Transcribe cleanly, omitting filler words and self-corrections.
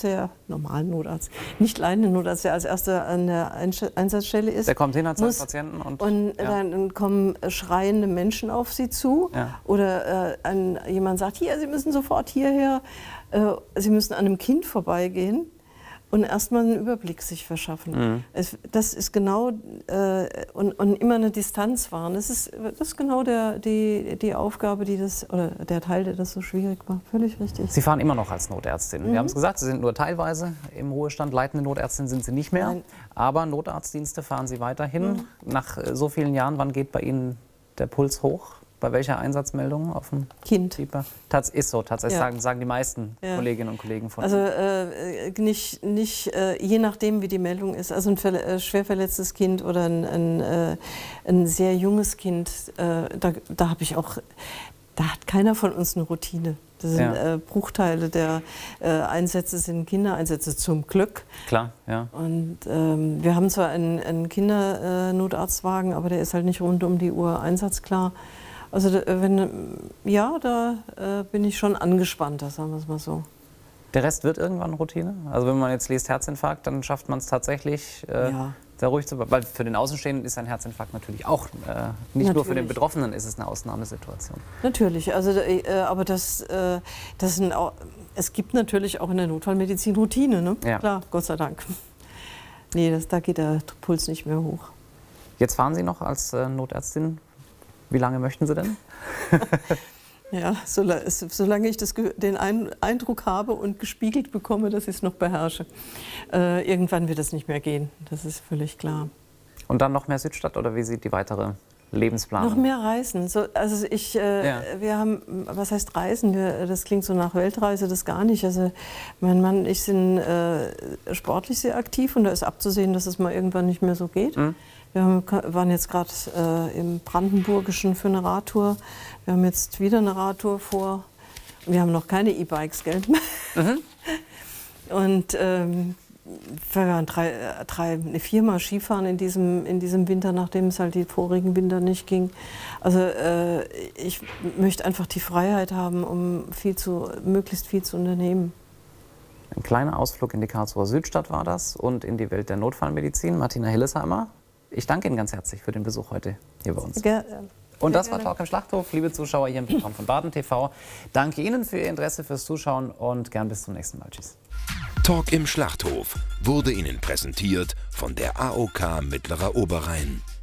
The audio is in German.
der normalen Notarzt, nicht leitende Notarzt, der als erster an der Einsatzstelle ist. Der kommt hin, hat seinen Patienten und dann kommen schreiende Menschen auf Sie zu oder jemand sagt, hier, Sie müssen sofort hierher, Sie müssen an einem Kind vorbeigehen. Und erstmal einen Überblick sich verschaffen. Das ist genau, und immer eine Distanz wahren. Das ist genau die Aufgabe, oder der Teil, der das so schwierig macht. Völlig richtig. Sie fahren immer noch als Notärztin. Wir haben es gesagt, Sie sind nur teilweise im Ruhestand. Leitende Notärztin sind Sie nicht mehr. Nein. Aber Notarztdienste fahren Sie weiterhin. Nach so vielen Jahren, wann geht bei Ihnen der Puls hoch? Bei welcher Einsatzmeldung auf dem Kind? Ist so, tatsächlich sagen die meisten Kolleginnen und Kollegen von Also nicht je nachdem, wie die Meldung ist. Also ein schwer verletztes Kind oder ein sehr junges Kind, da habe ich auch, da hat keiner von uns eine Routine. Das sind Bruchteile der Einsätze, sind Kindereinsätze zum Glück. Klar, ja. Und wir haben zwar einen Kindernotarztwagen, aber der ist halt nicht rund um die Uhr einsatzklar. Also da bin ich schon angespannter, sagen wir es mal so. Der Rest wird irgendwann Routine? Also wenn man jetzt liest Herzinfarkt, dann schafft man es tatsächlich, sehr ruhig zu bleiben. Weil für den Außenstehenden ist ein Herzinfarkt natürlich auch, nicht nur für den Betroffenen ist es eine Ausnahmesituation. Natürlich, also, aber es gibt natürlich auch in der Notfallmedizin Routine, ne? Ja. Klar, Gott sei Dank. Nee, da geht der Puls nicht mehr hoch. Jetzt fahren Sie noch als Notärztin. Wie lange möchten Sie denn? Ja, solange ich den Eindruck habe und gespiegelt bekomme, dass ich es noch beherrsche. Irgendwann wird es nicht mehr gehen, das ist völlig klar. Und dann noch mehr Südstadt oder wie sieht die weitere Lebensplanung? Noch mehr Reisen. Also wir haben, was heißt Reisen? Das klingt so nach Weltreise, das gar nicht. Also mein Mann und ich sind sportlich sehr aktiv und da ist abzusehen, dass es mal irgendwann nicht mehr so geht. Wir waren jetzt gerade im Brandenburgischen für eine Radtour. Wir haben jetzt wieder eine Radtour vor. Wir haben noch keine E-Bikes, gell? Und wir waren viermal Skifahren in diesem Winter, nachdem es halt die vorigen Winter nicht ging. Also ich möchte einfach die Freiheit haben, um möglichst viel zu unternehmen. Ein kleiner Ausflug in die Karlsruher Südstadt war das und in die Welt der Notfallmedizin. Martina Hillesheimer, ich danke Ihnen ganz herzlich für den Besuch heute hier bei uns. Und das war Talk im Schlachthof, liebe Zuschauer hier im Programm von Baden TV. Danke Ihnen für Ihr Interesse, fürs Zuschauen und gern bis zum nächsten Mal. Tschüss. Talk im Schlachthof wurde Ihnen präsentiert von der AOK Mittlerer Oberrhein.